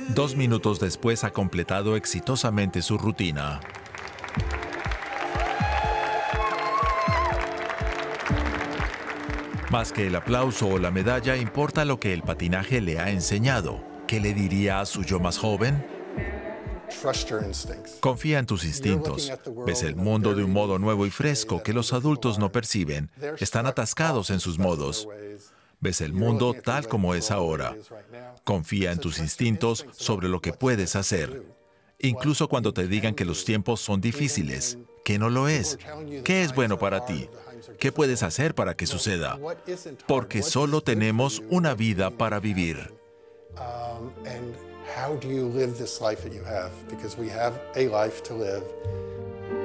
2 minutos después ha completado exitosamente su rutina. Más que el aplauso o la medalla, importa lo que el patinaje le ha enseñado. ¿Qué le diría a su yo más joven? Confía en tus instintos. Ves el mundo de un modo nuevo y fresco que los adultos no perciben. Están atascados en sus modos. Ves el mundo tal como es ahora. Confía en tus instintos sobre lo que puedes hacer. Incluso cuando te digan que los tiempos son difíciles, que no lo es. ¿Qué es bueno para ti? ¿Qué puedes hacer para que suceda? Porque solo tenemos una vida para vivir. How do you live this life that you have? Because we have a life to live.